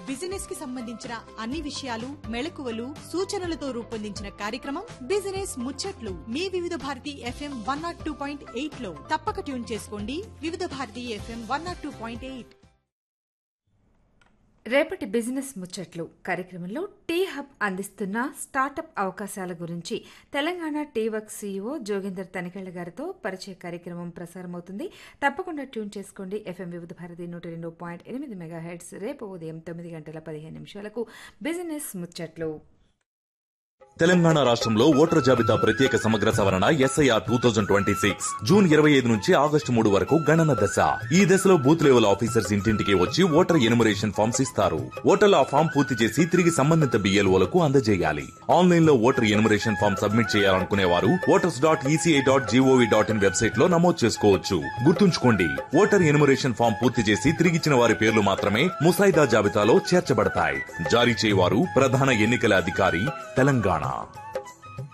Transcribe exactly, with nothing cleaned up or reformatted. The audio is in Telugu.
బిజినెస్ కి సంబంధించిన అన్ని విషయాలు, మెళకువలు, సూచనలతో రూపొందించిన కార్యక్రమం బిజినెస్ ముచ్చట్లు మీ వివిధ Bharati FM one not two point eight లో తప్పక ట్యూన్ చేసుకోండి. వివిధ Bharati FM one not two point eight. రేపటి బిజినెస్ ముచ్చట్లు కార్యక్రమంలో టీ హబ్ అందిస్తున్న స్టార్టప్ అవకాశాల గురించి Telangana tea work CEO Jogender Tanikella గారితో పరిచయ కార్యక్రమం ప్రసారమవుతుంది. తప్పకుండా ట్యూన్ చేసుకోండి. ఎఫ్ఎం వివిధ భారతి నూట రెండు పాయింట్ ఎనిమిది మెగా హెర్ట్జ్. రేపు ఉదయం తొమ్మిది గంటల పదిహేను నిమిషాలకు బిజినెస్ ముచ్చట్లు. తెలంగాణ రాష్ట్రంలో ఓటర్ జాబితా ప్రత్యేక సమగ్ర సవరణ SIR two thousand twenty six June ఇరవై ఐదు నుంచి ఆగస్టు మూడు వరకు గణన దశ. ఈ దశలో బూత్ లెవెల్ ఆఫీసర్స్ ఇంటింటికి వచ్చి ఓటర్ ఎన్యుమరేషన్ ఫామ్స్ ఇస్తారు. ఓటర్లు ఆ ఫామ్ పూర్తి చేసి తిరిగి సంబంధిత బిఎల్ఓలకు అందజేయాలి. ఆన్లైన్ లో ఓటర్ ఎన్యుమరేషన్ ఫామ్ సబ్మిట్ చేయాలనుకునే వారు voters dot ECI dot GOV dot in website లో నమోదు చేసుకోవచ్చు. గుర్తుంచుకోండి, ఓటర్ ఎన్యుమరేషన్ ఫామ్ పూర్తి చేసి తిరిగిచ్చిన వారి పేర్లు మాత్రమే ముసాయిదా జాబితాలో చేర్చబడతాయి. జారీ చేయవారు ప్రధాన ఎన్నికల అధికారి, తెలంగాణ.